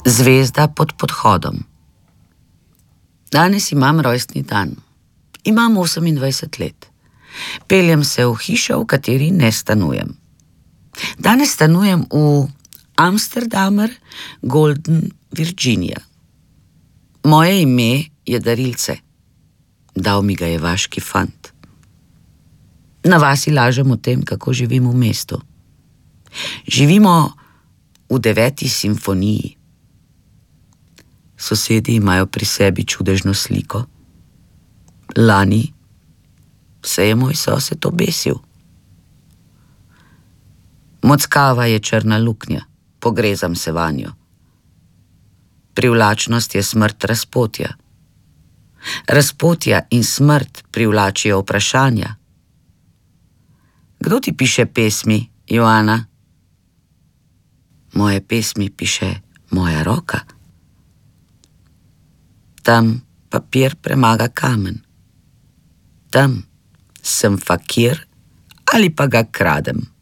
Zvezda pod podhodom. Danes imam rojstni dan. Imam 28 let. Peljem se v hišo, v kateri ne stanujem. Danes stanujem v Amsterdamer Golden Virginia. Moje ime je Darilce. Dal mi ga je vaški fant. Na vasi lažem o tem, kako živim v mestu. Živimo v 9. simfoniji. Sosedi imajo pri sebi čudežno sliko. Lani se je moj sosed obesil. Mockava je črna luknja, pogrezam se vanjo. Privlačnost je smrt razpotja. Razpotja in smrt privlačijo vprašanja. Kdo ti piše pesmi, Joana? Moje pesmi piše moja roka. Tam papir premaga kamen. Tam sem fakir ali pa ga kradem.